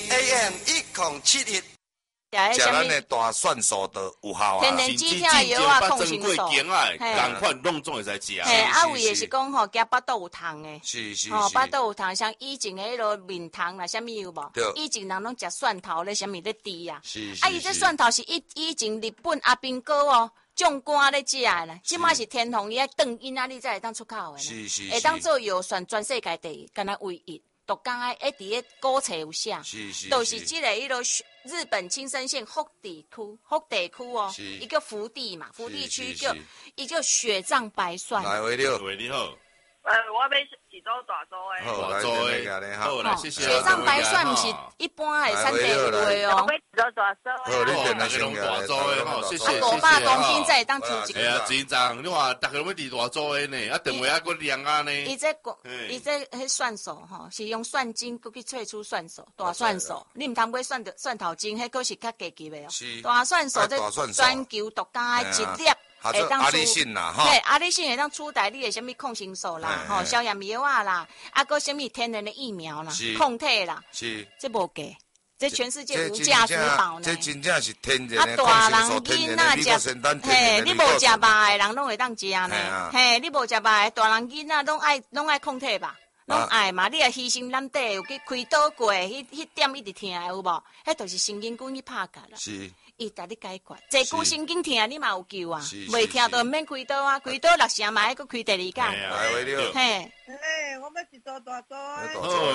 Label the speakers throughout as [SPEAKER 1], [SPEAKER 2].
[SPEAKER 1] AM 1071。
[SPEAKER 2] 食咱的大蒜素就有效啊！
[SPEAKER 3] 天然止痛药啊，抗生素，
[SPEAKER 2] 赶快弄总会使食。
[SPEAKER 3] 位也是讲吼，加巴肚有痛的，
[SPEAKER 2] 是
[SPEAKER 3] 巴肚有痛，像以前的迄落面痛啦，啥物有无？以前人拢食蒜头咧，啥物咧滴啊？伊这蒜头是以前日本阿兵哥哦，种瓜咧食的啦，即马是天皇伊爱炖因仔，你才会当出口的，会当做药膳全世界第一，敢若唯一。都刚才伫咧古册有写，都是即个迄落日本青森县福地区哦，一个福地嘛，福地区一个雪藏白蒜。
[SPEAKER 2] 来，喂，你好。
[SPEAKER 4] 我要一周大周诶。
[SPEAKER 2] 好，来，好，来，谢谢。
[SPEAKER 3] 雪藏白蒜不是一般的产地有的哦。
[SPEAKER 4] 我要一周大周
[SPEAKER 2] 诶。好，你点来先大周诶，吼，谢谢。
[SPEAKER 3] 500公斤才会当抽一个。
[SPEAKER 2] 哎呀，真赞！你话逐个拢要伫大周诶呢，电话还佫亮啊呢。
[SPEAKER 3] 伊这迄蒜素吼，是用蒜精佫去萃出蒜素，大蒜素。你毋通买蒜头精，迄佫是较低级的哦。大蒜素这全球独家的一粒。会当
[SPEAKER 2] 阿里信啦，吼，
[SPEAKER 3] 对，阿里信会当取代你的什么抗生素啦，吼，消炎药啊啦，啊，搁什么天然的疫苗啦，抗体啦，这无假，这全世界无价之宝呢。
[SPEAKER 2] 这真正是天然的抗生素，天然的美国仙丹，
[SPEAKER 3] 嘿，你无食肉的人拢会当食呢，嘿，你无食肉的大人囡仔拢爱抗体吧？拢爱嘛，你也牺牲咱底有去开刀过，迄点一直疼的有无？迄就是神经管去拍甲啦。
[SPEAKER 2] 是。
[SPEAKER 3] 伊带你解决，坐久神经疼你嘛有救啊，袂疼就毋免开刀啊，开刀6成嘛，还佫开第2工。
[SPEAKER 2] 来，喂，你好。
[SPEAKER 4] 嘿，我要一周大周诶。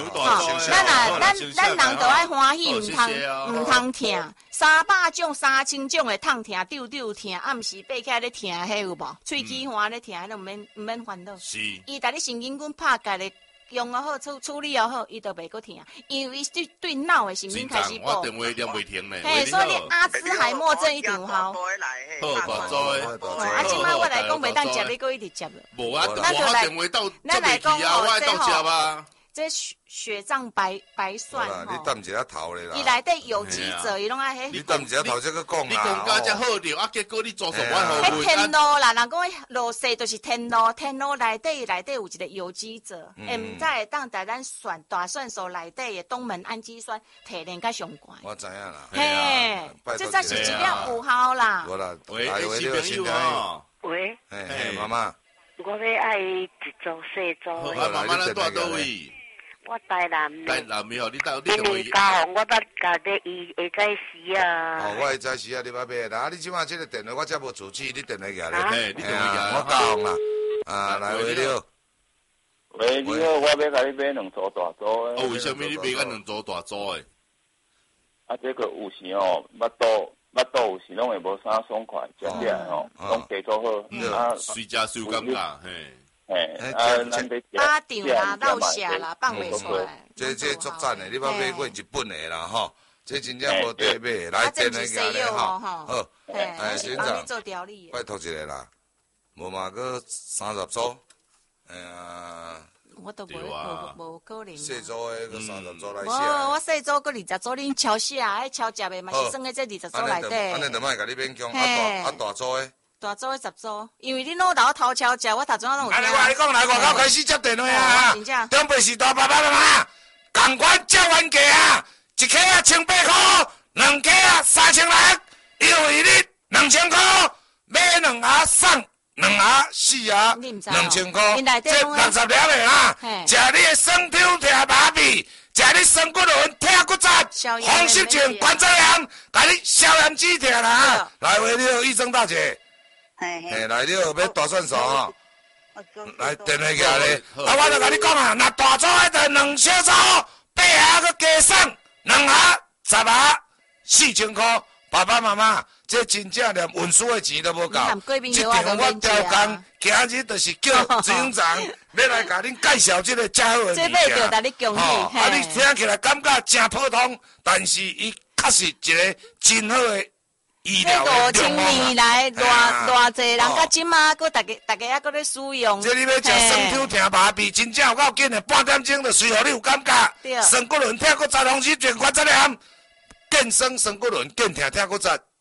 [SPEAKER 3] 咱人都爱欢喜，毋通疼。300种、3000种的痛疼、丢疼，暗时爬起来咧疼，迄有无？喙齿花咧疼，迄都毋免烦恼。
[SPEAKER 2] 是。
[SPEAKER 3] 伊带你神经管拍解咧。用了好处理了好，伊就袂阁疼，因为伊对脑的神经开始
[SPEAKER 2] 报。我电话连袂停咧。
[SPEAKER 3] 嘿，所以你阿兹海默症一定有效。
[SPEAKER 2] 好，大周诶。
[SPEAKER 3] 啊，即摆我来讲袂当食，你阁一直食了。
[SPEAKER 2] 无啊，我电话到这边去啊，我当食啊。
[SPEAKER 3] 这雪藏白蒜吼，
[SPEAKER 2] 你抌一下头咧啦。
[SPEAKER 3] 伊内底有机者，伊拢爱迄。
[SPEAKER 2] 你抌一下头才去讲啦。
[SPEAKER 3] 你
[SPEAKER 2] 讲甲遮好着，啊，结果你做错我好。
[SPEAKER 3] 迄天路啦，人讲路势就是天路，天路内底有一个有机者，毋才会当在咱大蒜素内底的东门氨基酸提炼较上悬。
[SPEAKER 2] 我知影啦。
[SPEAKER 3] 嘿，这才是一粒有效啦。
[SPEAKER 2] 无啦，
[SPEAKER 4] 喂，
[SPEAKER 2] 新朋友。
[SPEAKER 4] 喂。
[SPEAKER 2] 嘿，妈妈。
[SPEAKER 4] 我要爱一周细周。
[SPEAKER 2] 好，妈妈，咱住倒位？
[SPEAKER 4] 我台南的。
[SPEAKER 2] 台南的哦，你到
[SPEAKER 4] 今年加红，我捌甲你下早时啊。
[SPEAKER 2] 哦，我下早时啊，你捌买啦。你即马即个电话我才无出去，你电话举
[SPEAKER 4] 咧。
[SPEAKER 2] 你电话举。我加红啦。啊，来喂，你好。
[SPEAKER 5] 喂，你好，我要甲你买2组大组的。
[SPEAKER 2] 哦，为什么你买咱2组大组的？
[SPEAKER 5] 啊，这个有时哦，巴肚有时拢会无啥爽快，食起来哦，拢加做好。
[SPEAKER 2] 啊，随食随感觉，嘿。
[SPEAKER 5] 咱得
[SPEAKER 3] 打场啦、落下啦、放袂出来。
[SPEAKER 2] 这作战的，你捌买过日本的啦吼？这真正无得买，来电来举咧吼。好，先生，拜托一下啦，无嘛个30组，
[SPEAKER 3] 我都无可能。
[SPEAKER 2] 细组的个30组来写。
[SPEAKER 3] 我细组个20组，恁超写，迄超食的嘛是算喺这20组内底。
[SPEAKER 2] 安尼就莫甲你勉强，大组的。
[SPEAKER 3] 大组的10组，因为你老豆偷超食，我头前拢有听。
[SPEAKER 2] 我跟你讲，来外口开始接电话啊！中辈是大爸爸妈妈，共款照原价啊，1克啊18块，2克啊3600，优惠你2000块，买2盒送2盒4盒2000块，这60粒的啊！食你的酸抽贴麻痹，食你酸骨轮贴骨折，风湿症关节炎，甲你消炎止痛啦！来，喂，你好，医生大姐。嘿，来了，要大蒜素吼，来电话举咧，啊，我就甲你讲啊，若大组的就2小组，8盒佮加送2盒10盒4000块，爸爸妈妈，这真正连运输的钱都无够，这场我调工，今日就是叫执行长要来甲恁介绍这个正好的物件，啊，你听起来感觉真普通，但是伊确实一个真好的。这
[SPEAKER 3] 5000年来，偌济人到今嘛，佮大家还搁咧使用。
[SPEAKER 2] 这你要食酸抽疼麻痹，真正有够紧的，半点钟就随互你有感觉。酸骨轮、贴骨折、风湿症、关节炎、健身酸骨轮、健疼贴骨折，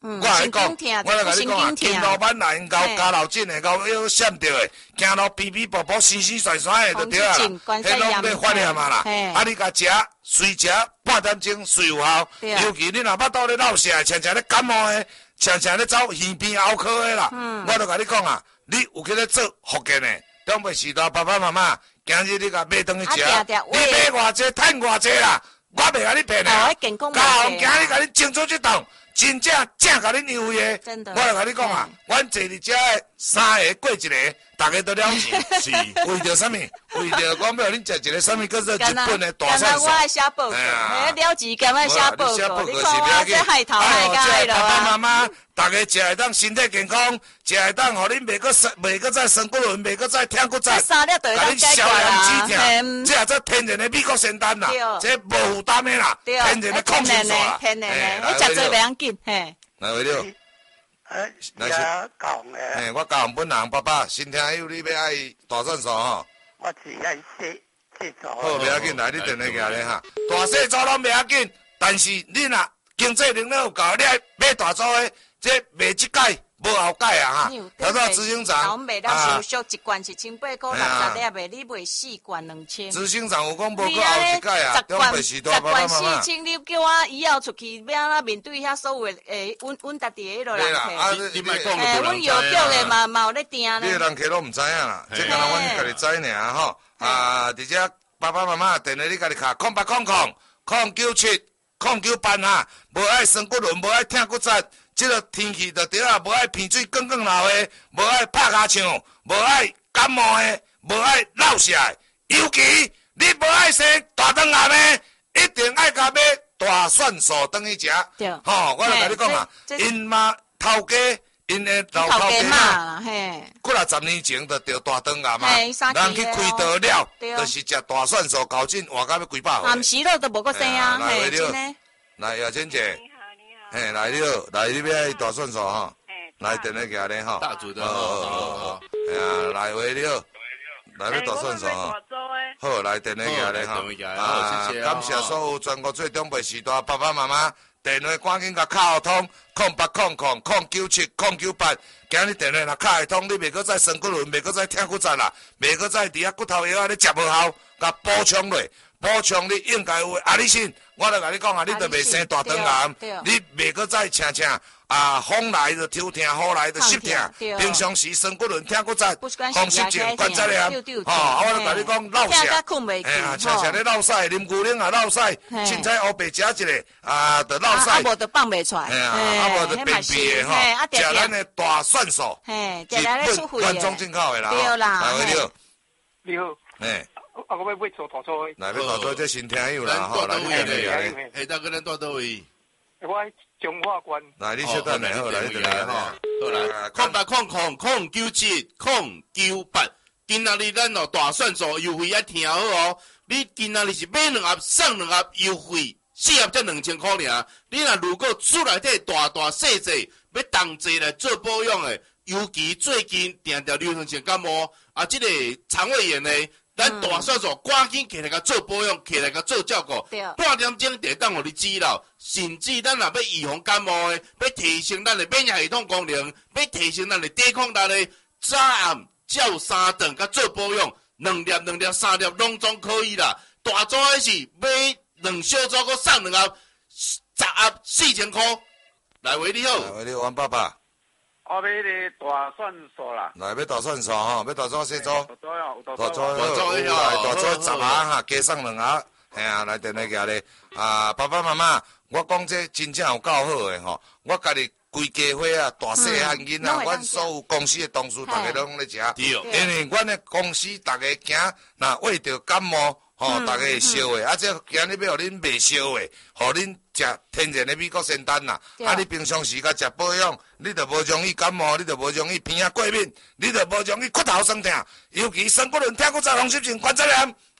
[SPEAKER 2] 我来讲，我来甲你讲啊，筋路板内因高加老紧的，高腰闪着的，行路皮皮薄薄、生生甩甩的就对啊啦。迄拢要发炎嘛啦。啊，你甲食，随食半点钟，随有效。尤其你若巴肚咧闹痠，常常咧感冒的，常常咧走耳鼻喉科的啦。我就甲你讲啊，你有去咧做福建的，长辈时代爸爸妈妈，今日你甲买顿去食，你买偌济，趁偌济啦，我袂甲你骗啊。教行今日甲你清楚这档。真正甲恁优惠的，我来甲你讲啊，阮坐伫遮的3个过一个，大家都了钱，是为着啥物？为着讲要恁食一个啥物，叫做日本的大蒜
[SPEAKER 3] 我爱写报告，了钱干嘛写报告？你看我这害头害个
[SPEAKER 2] 爸爸妈妈，大家食会当身体健康，食会当，互恁袂个再生骨轮，袂个再疼骨折，甲恁消炎止痛，这也做天然的美国仙丹啦，这无负担的啦，天然的抗生素啦，
[SPEAKER 3] 天然的，你食做袂要紧，嘿。
[SPEAKER 2] 来为了，
[SPEAKER 6] 来是讲
[SPEAKER 2] 诶，我教本人爸爸，新听友你要爱大蒜素吼。
[SPEAKER 6] 我只爱细做。
[SPEAKER 2] 好，袂要紧，来你电话举咧哈。大细做拢袂要紧，但是你若经济能力有够，你爱买大做诶，这卖即届无后届啊哈。头到执行长
[SPEAKER 3] 我卖了收一罐是18块60粒的，你卖4罐2000。
[SPEAKER 2] 执行长有讲无过后一届啊，
[SPEAKER 3] 10罐4000，你叫我以后出去要安怎面对遐所有诶，阮家己迄落人客。
[SPEAKER 2] 你莫讲
[SPEAKER 3] 阮邮局的嘛有咧订咧。
[SPEAKER 2] 你人客都唔知影啦，这敢若阮家己知尔吼。而且爸爸妈妈电话你家己卡0800097098哈，无爱生骨轮，无爱疼骨折。这个天气就对啊，无爱鼻水滚滚流的，无爱拍骹枪，无爱感冒的，无爱落痠的，尤其你无爱生大肠癌的，一定爱甲买大蒜素转去食。
[SPEAKER 3] 对，
[SPEAKER 2] 吼，我来甲你讲啊，因妈头家，因的老头家嘛，过来10年前就得大肠癌嘛，人去开刀了，就是食大蒜素搞进活到要几百岁。
[SPEAKER 3] 暗时了都无个生啊，嘿，真的。
[SPEAKER 2] 来，姚姐姐。嘿，来了，来你要大蒜素哈，来电话给咧哈，
[SPEAKER 7] 大组的
[SPEAKER 2] 哎呀，来回了，来要大蒜素哈，好，来电话给咧哈，感谢所有全国最长辈时代爸爸妈妈，电话赶紧甲卡通，0800097098，今日电话若卡会通，你袂搁再生骨轮，袂搁再疼骨折啦，袂搁再伫遐骨头药啊，你食无效，甲补充落。补充你应该有的阿里信，我来甲你讲啊，你就袂生大肠癌，你袂搁再常风来就抽疼，雨来就湿疼，平常时生骨轮、疼骨折、风湿症、关节炎，我来甲你讲落痠，常咧落屎，啉牛奶也落屎，凊彩黑白食一个就落屎，
[SPEAKER 3] 无就放袂出来，
[SPEAKER 2] 无就便秘的吼，食咱的大蒜素，日本关中进口的啦，
[SPEAKER 3] 对啦，
[SPEAKER 6] 你好，我要买做大菜。
[SPEAKER 2] 来，要大菜这新听友啦，吼，来你电话咧。
[SPEAKER 7] 下大个咱住倒位？
[SPEAKER 6] 我中华关。
[SPEAKER 2] 来，你小等下，好，来你电话吼。
[SPEAKER 7] 好来，08000998，今仔日咱哦大蒜素优惠要听好哦。你今仔日是买2盒送2盒优惠，4盒才2000块尔。你若如果厝内底大细细要同齐来做保养的，尤其最近定流行性感冒这个肠胃炎呢。咱大蒜素赶紧起来甲做保养，起来甲做照顾，半点钟就当互你治疗。甚至咱若要预防感冒的，要提升咱的免疫系统功能，要提升咱的抵抗力的，早暗照3顿甲做保养，2粒、3粒拢总可以啦。大组的是买2小组，搁送2盒，10盒4000块。来为你好，
[SPEAKER 2] 来为你王爸爸。
[SPEAKER 5] 我买咧大蒜素啦，
[SPEAKER 2] 来要大蒜素吼，要大蒜细组，大
[SPEAKER 6] 大
[SPEAKER 2] 蒜10盒哈，加送2盒，嘿啊，来电话举咧，爸爸妈妈，我讲这真正有够好诶吼，我家己规家伙啊，大细汉囡仔，阮所有公司诶同事，大家拢咧食，因为阮诶公司大家惊，若为着感冒。吼，大家会烧的，这今日要互恁袂烧的，互恁食天然的美国仙丹啦。你平常时甲食保养，你就无容易感冒，你就无容易鼻仔过敏，你就无容易骨头酸痛，尤其生骨轮、疼骨折、风湿症、关节炎，你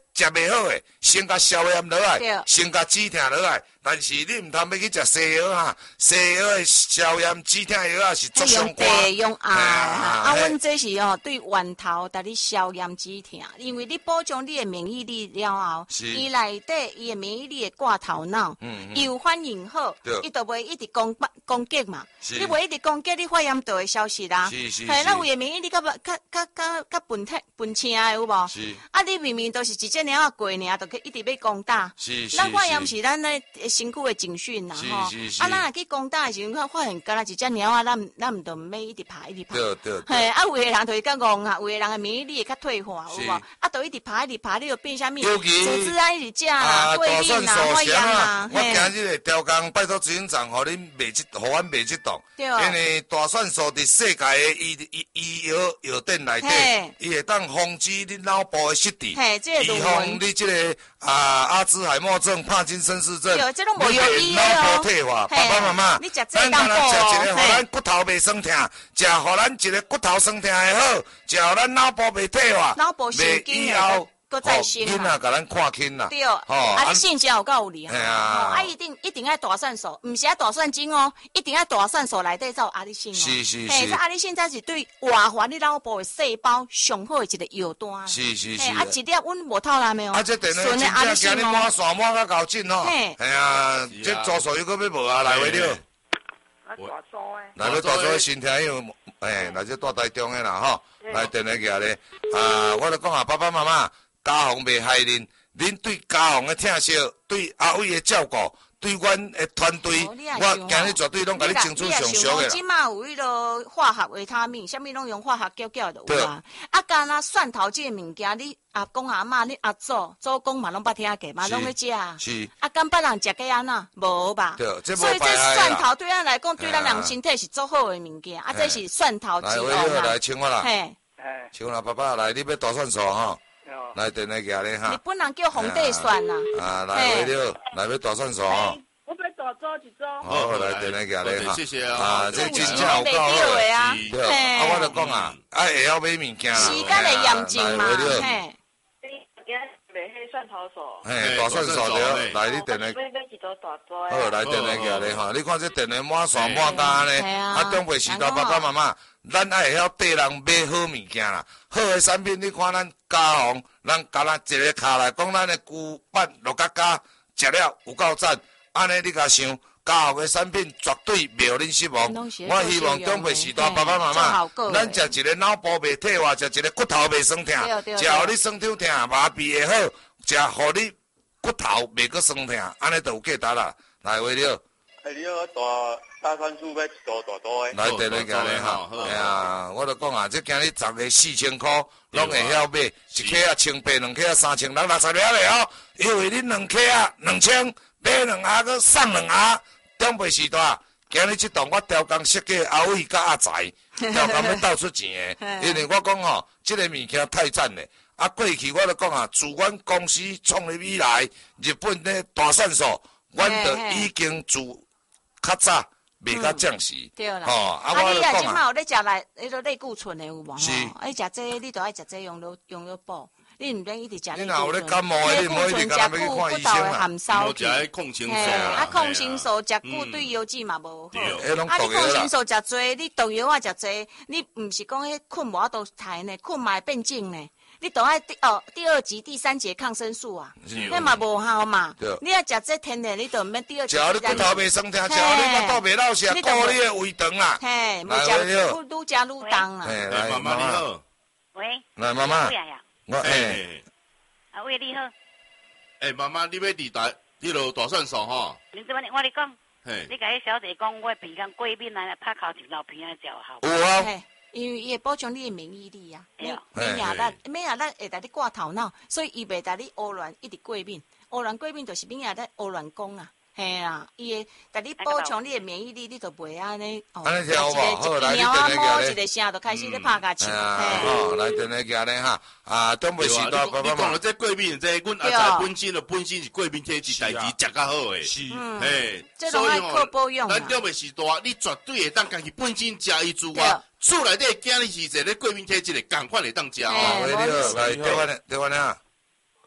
[SPEAKER 2] 食袂好诶，先甲消炎落来，先甲止痛落来。但是你毋通要去食西药啊，西药诶消炎止痛药啊是足伤肝。
[SPEAKER 3] 用地用啊，阮这是对源头带你消炎止痛，因为你保障你诶免疫力了后，伊内底伊诶免疫力会挂头脑，又反应好，伊就袂一直攻击嘛。你袂一直攻击，你发炎就会消失啦。嘿，咱为免疫力较笨青诶有无？啊，你明明都是一只鸟啊过尔，就去一直要攻打。咱发炎是咱咧身躯的警讯啦，吼！啊，咱若去攻打的时候，发现敢若一只鸟啊，咱毋着毋要一直爬，一直爬。对。嘿，啊，有的人就会较戆啊，有的人的免疫力会较退化，有无？啊，就一直爬，你就变啥物？果子啊，一直食啦，过敏啦，发炎啦。
[SPEAKER 2] 我今日调工，拜托执行长，互恁卖互阮卖这档。因为大蒜素伫世界的医药店内底，伊会当防止你脑部的失智，预防你这个阿兹海默症、帕金森氏症。脑部退化，爸爸妈妈，咱敢若食一个，互咱骨头袂酸痛，食互咱一个骨头酸痛会好，食互咱脑部袂退化，袂以后。囡仔甲咱看轻啦，
[SPEAKER 3] 对，啊，你性情有够有力啊，一定爱大蒜素，毋是爱大蒜精哦，一定爱大蒜素内底才有阿里性哦。
[SPEAKER 2] 是，
[SPEAKER 3] 这阿里性才是对活化你脑部的细胞上好的一个药单。
[SPEAKER 2] 是，
[SPEAKER 3] 啊，一粒阮无透蓝的哦。
[SPEAKER 2] 啊，这电话真正今日满线满甲够紧哦。系啊，这左手又搁要无啊，来回了。来要大做新听友，来这大台中的啦吼，来电话过来我就讲爸爸妈妈。家访袂害恁，恁对家访的疼惜，对阿伟的照顾，对阮的团队，我今日绝对拢甲你争取上俗的啦。
[SPEAKER 3] 即马有迄个化学维他命，啥物拢用化学搅就有啊。啊，干那蒜头这个物件，你阿公阿嬷、你阿祖公嘛拢捌听过，嘛拢咧食啊。是。啊，敢别人食过安那？无吧？对，所以这蒜头对咱来讲，对咱人身体是足好的物件。啊，这是蒜头之王啊。
[SPEAKER 2] 来，请我啦。嘿。请我啦，爸爸，来，你要大蒜素吼。来电话寄咧哈！
[SPEAKER 3] 日本人叫红地蒜啦。
[SPEAKER 2] 来回了，来要大蒜素哈。
[SPEAKER 4] 我要大做一做。
[SPEAKER 2] 好，来电话寄咧哈。
[SPEAKER 7] 谢谢啊。
[SPEAKER 2] 这真正有够好。对，我就讲啊，会晓买物件啦。
[SPEAKER 3] 时间会验证嘛。嘿。
[SPEAKER 4] 蒜头素。
[SPEAKER 2] 嘿，大蒜素对，来你电话。好，来电话寄咧哈。你看这电话满线满单咧，中辈时代爸爸妈妈。咱爱会晓缀人买好物件啦，好的产品，你看咱家访，咱甲咱一个卡来讲，咱的牛板肉夹夹食了有够赞，安尼你甲想，家访的产品绝对袂互恁失望。我希望中辈时代爸爸妈妈，咱食一个脑部袂退化，食一个骨头袂酸痛，食互你酸痛痛麻痹会好，食互你骨头袂阁酸痛，安尼就有价值啦。来，话了。
[SPEAKER 5] 你好大蒜素要一大的。
[SPEAKER 2] 来电话寄咧哈，哎呀，我就讲啊，这今日10个4000块，拢会晓买，一克啊1800，两克啊3600，60了咧哦。因为恁两克啊2000，买2盒佮送2盒，中辈时代，今日这档我调工设计阿伟甲阿财，调工要斗出钱的，因为我讲吼，这个物件太赞咧。啊，过去我就讲啊，自阮公司创立以来，日本的大蒜素，阮就已经自较早。袂甲降时，
[SPEAKER 3] 对啦。我你啊，即马有咧食来迄个类固醇的有无？是。你食这，你都爱食这用了补，你唔免一直食类固醇。
[SPEAKER 2] 你若有咧感冒的，你唔好一直甲咱要去看医生啦。
[SPEAKER 7] 无食迄抗生素啦。
[SPEAKER 3] 啊，抗生素食久对腰子嘛无好。啊，你抗生素食多，你毒药啊食多，你唔是讲迄困无法度抬呢，困嘛会变症呢。你都爱第2级、第3节抗生素啊，那嘛无效嘛。你要食这天然，你就免第2级。
[SPEAKER 2] 食你骨头袂酸痛，食你骨头袂老实，顾你的胃肠啦。
[SPEAKER 3] 嘿，袂食愈食愈重啦。
[SPEAKER 2] 来，妈妈你好。
[SPEAKER 4] 喂。
[SPEAKER 2] 来，妈妈。
[SPEAKER 4] 我啊，喂，你好。
[SPEAKER 7] 妈妈，你要迄落大蒜素吼？
[SPEAKER 4] 你这我咧讲，你甲迄小姐讲，我鼻干过敏来拍头一老片来照好。
[SPEAKER 2] 有啊。
[SPEAKER 3] 因为伊会保障你的免疫力啊，免疫力会带你挂头脑，所以伊袂带你胡乱一直过敏。胡乱过敏就是免疫力胡乱讲啊，嘿啊，伊会带你保障你的免疫力，你就袂安尼。
[SPEAKER 2] 安尼听有无？好，来你电
[SPEAKER 3] 话一个声就开始咧拍甲唱。
[SPEAKER 2] 好，来电话寄咧哈。啊，中辈时代爸爸
[SPEAKER 7] 你讲了这过敏，这阮阿仔本身是过敏体质，代志食较好诶。是，
[SPEAKER 3] 嘿，所以靠保养。
[SPEAKER 7] 咱中辈时代，你绝对会当家己本身食伊之外。厝内底今日是一个过敏体质的，赶快来当食。
[SPEAKER 2] 来，电话呢？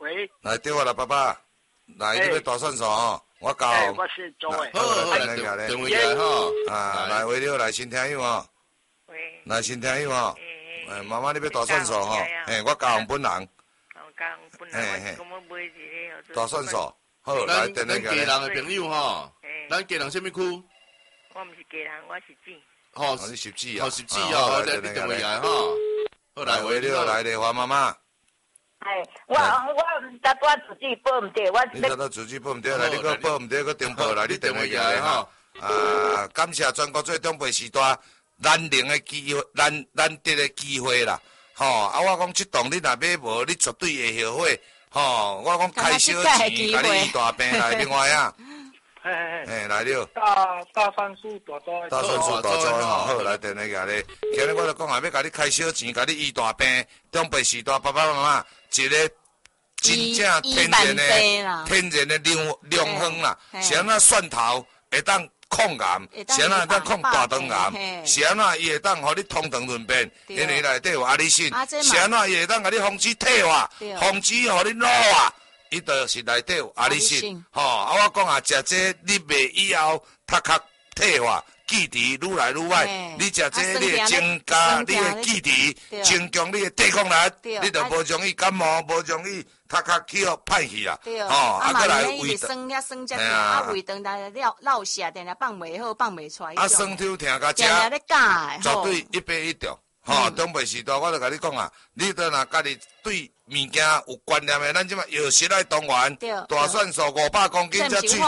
[SPEAKER 6] 喂。
[SPEAKER 2] 来对我啦，爸爸。来，你要大算数哦，我教。
[SPEAKER 6] 我是周伟。
[SPEAKER 7] 好，来电话来吼。
[SPEAKER 2] 啊，来为了来新听友哦。
[SPEAKER 8] 喂。
[SPEAKER 2] 来新听友哦。妈妈，你要大算数吼？我教红本人。
[SPEAKER 8] 教红本人，我买一个。
[SPEAKER 2] 大算数。好，来电话
[SPEAKER 7] 咱家人的朋友吼。咱家人什么区？
[SPEAKER 8] 我唔是家人，我是姊。
[SPEAKER 2] 哦，你是姊啊？
[SPEAKER 7] 哦，是姊哦，来电话来吼。
[SPEAKER 2] 好，来为了来电话妈妈。
[SPEAKER 8] 我搭多自己报唔对，
[SPEAKER 2] 你搭到自己报唔对，来你个报唔对个电报来，你电话来吼。感谢全国最中辈时代咱赢的机会，咱得的机会啦。吼，我讲这档你若买无，你绝对会后悔。吼，我讲开小钱，甲你医大病来，另外啊。来了。
[SPEAKER 6] 大算数大灾。
[SPEAKER 2] 大算数大灾吼，好来电话甲你。今日我就讲下，要甲你开小钱，甲你医大病，中辈时代爸爸妈妈。一个真正天然的良方啦，是安那蒜头会当抗癌，是安那会当抗大肠癌，是安那伊会当互你通肠润便，因为内底有阿里信，是安那伊会当甲你防止退化，防止互你老化，伊就是内底有阿里信。吼，我讲啊，食这你袂以后头壳退化。记忆愈来愈歹，你食这你会增加你的记忆，增强你的抵抗力，你就无容易感冒，无容易头壳起好歹去啦。
[SPEAKER 3] 哦，过来胃酸呀酸只疼，胃肠来落下，定定放袂好，放袂出来。
[SPEAKER 2] 酸痛疼甲食，绝对一杯一条。吼，中辈时代我就甲你讲啊，你都若家己对物件有观念的，咱即马药食来动员，大蒜素500公斤才萃出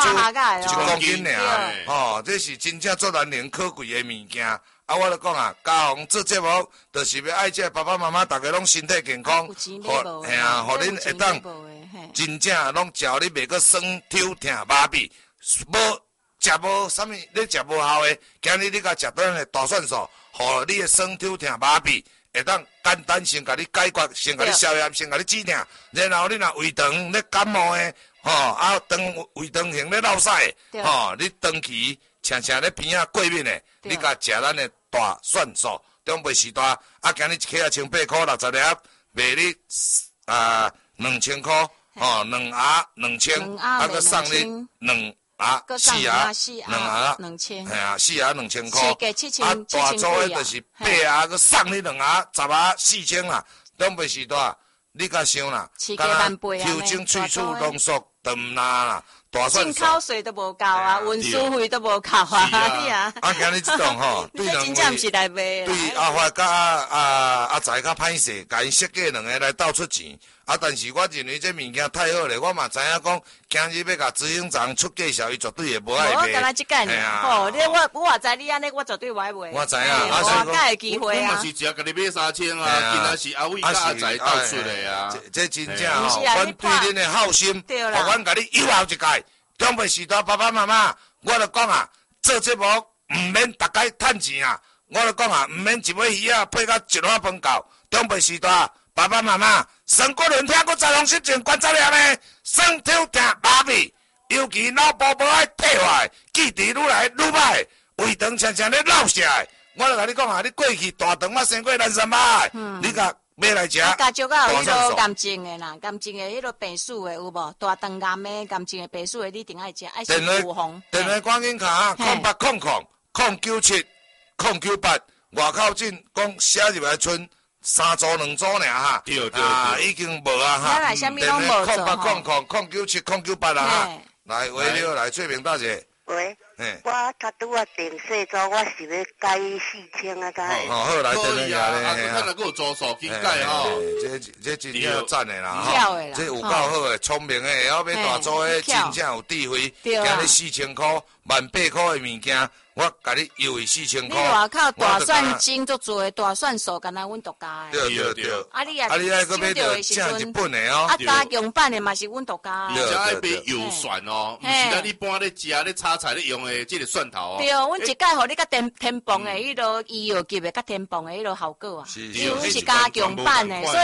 [SPEAKER 2] 1公斤尔。吼，这是真正做难能可贵的物件。啊，我就讲啊，家红做节目，就是要爱这爸爸妈妈大家拢身体健康，互恁会当真正拢照你袂个酸抽疼麻痹，无食无啥物，你食无效的，今日你甲食倒的大蒜素。互你的酸痛疼麻痹会当简单先甲你解决，先甲你消炎，先甲你止疼，然后你若胃肠咧感冒的，胃肠型咧落屎的，你长期常常咧边仔过敏的，你甲食咱的大蒜素，中辈时代，今日一克1800块60粒，卖你2000块，2盒2000，个送你2。4盒
[SPEAKER 3] 2000，
[SPEAKER 2] 系啊，4盒2000块。大组的就是8盒，佮送你2盒，10盒4000啦。中辈时代，你甲想啦，调整萃取浓缩淡啦，大蒜素。
[SPEAKER 3] 进口税都无够啊，运输费都无够啊，你啊。
[SPEAKER 2] 今日这档吼，
[SPEAKER 3] 对真正毋是来卖。
[SPEAKER 2] 对阿发甲阿财较歹势，甲因设计2个来斗出钱。但是我认为这物件太好咧，我嘛知影讲，今日要甲执行长出介绍，伊绝对会无爱卖。
[SPEAKER 3] 我干那即间呢？吼，你我也知你安尼，我绝对会买。
[SPEAKER 2] 我知影，
[SPEAKER 3] 我甲会机会啊。
[SPEAKER 7] 我嘛是只甲你买3000啊，今仔是阿伟甲阿财斗出来啊。
[SPEAKER 2] 这真正吼，阮对恁的好心，互阮甲你友好一届。中辈时代爸爸妈妈，我就讲啊，做节目毋免逐家趁钱啊，我就讲啊，毋免一尾鱼啊配甲一碗饭够。中辈时代爸爸妈妈。酸骨轮疼，佮再用湿疹关节炎的，酸痛疼麻痹，尤其脑部无爱退化，记忆愈来愈歹，胃肠常常咧落下来。我就甲你讲啊，你过去大肠捌生过咱3摆，你甲买来食。
[SPEAKER 3] 家族啊有迄个癌症的啦，癌症的迄个病史的有无？大肠癌的、癌症的病史的，你一定爱食，爱先预防。
[SPEAKER 2] 电话赶紧卡0800-098，外口进讲写入来村。3组2组尔哈，
[SPEAKER 7] 对，
[SPEAKER 2] 已经无啊哈。
[SPEAKER 3] 电话
[SPEAKER 2] 0800-097-098啦哈。来，喂了，来翠萍大姐。
[SPEAKER 8] 喂。我较拄啊订细组，我是要改4000啊，改。
[SPEAKER 2] 好来，等下
[SPEAKER 7] 咧。啊，佮有助手去改吼。
[SPEAKER 2] 这真正赞的啦哈。这有够好的，聪明的，会晓买大组的，真正有智慧。今日4000块，1800块的物件。我甲你优惠4000块。
[SPEAKER 3] 你外口大蒜精做做的大蒜素，敢若阮独家的。
[SPEAKER 2] 对。
[SPEAKER 3] 啊，你也
[SPEAKER 2] 搁买着正日本的哦。
[SPEAKER 3] 啊，家用版的嘛是阮独家。
[SPEAKER 7] 你只爱买油蒜哦，毋是咱一般咧食咧炒菜咧用的这个蒜头哦。
[SPEAKER 3] 对，阮一届互你甲天磅的迄落医药级的甲天磅的迄落效果啊。因为阮是家用版的，所以。